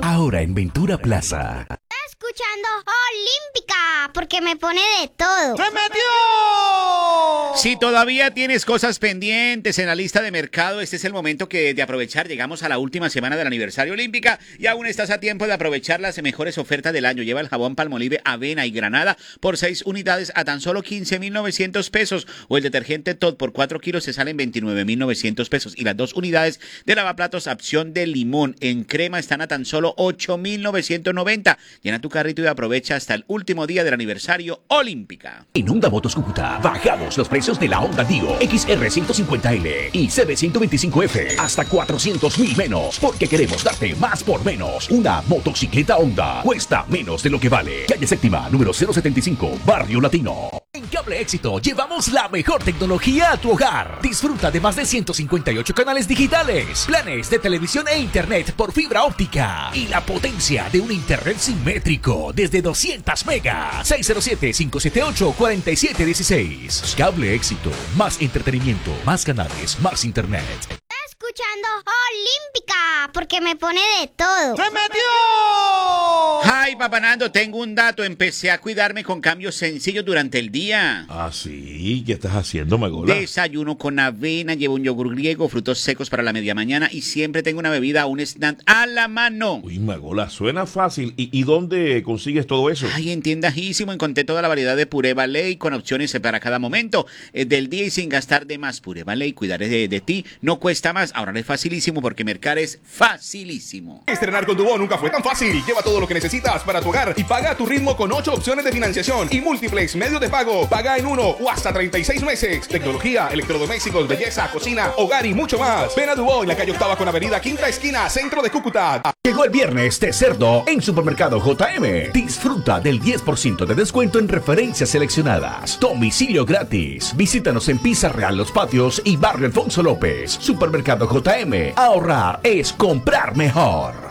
ahora en Ventura Plaza. Escuchando Olímpica, porque me pone de todo. ¡Se metió! Si todavía tienes cosas pendientes en la lista de mercado, este es el momento de aprovechar. Llegamos a la última semana del aniversario Olímpica y aún estás a tiempo de aprovechar las mejores ofertas del año. Lleva el jabón Palmolive Avena y Granada por 6 unidades a tan solo 15,900 pesos. O el detergente Tod por 4 kilos se salen 29,900 pesos. Y las 2 unidades de lavaplatos Acción de Limón en crema están a tan solo 8,990. Llena tu carrito y aprovecha hasta el último día del aniversario Olímpica. En Honda Motos Cúcuta bajamos los precios de la Honda Dio XR 150L y CB 125F hasta 400,000 menos, porque queremos darte más por menos. Una motocicleta Honda cuesta menos de lo que vale. Calle Séptima, número 075, Barrio Latino. En Cable Éxito llevamos la mejor tecnología a tu hogar. Disfruta de más de 158 canales digitales, planes de televisión e internet por fibra óptica y la potencia de un internet simétrico desde 200 megas. 607-578-4716. Cable Éxito. Más entretenimiento, más canales, más internet. Escuchando Olímpica, porque me pone de todo. ¡Se metió! Ay, Papá Nando, tengo un dato. Empecé a cuidarme con cambios sencillos durante el día. Ah, sí. ¿Qué estás haciendo, Magola? Desayuno con avena, llevo un yogur griego, frutos secos para la media mañana y siempre tengo una bebida, un snack a la mano. Uy, Magola, suena fácil. ¿Y dónde consigues todo eso? Ay, en Tiendajísimo encontré toda la variedad de puré Ballet con opciones para cada momento del día y sin gastar de más. Puré Ballet, cuidar de ti, no cuesta más. Ahora es facilísimo porque mercar es facilísimo. Estrenar con Tubo nunca fue tan fácil. Lleva todo lo que necesitas para tu hogar y paga a tu ritmo con 8 opciones de financiación y múltiples medios de pago. Paga en 1 o hasta 36 meses. Tecnología, electrodomésticos, belleza, cocina, hogar y mucho más. Ven a Tubo en la calle Octava con Avenida Quinta Esquina, centro de Cúcuta. Llegó el viernes de cerdo en Supermercado JM. Disfruta del 10% de descuento en referencias seleccionadas. Domicilio gratis. Visítanos en Pizza Real Los Patios y Barrio Alfonso López. Supermercado JM. Ahorrar es comprar mejor.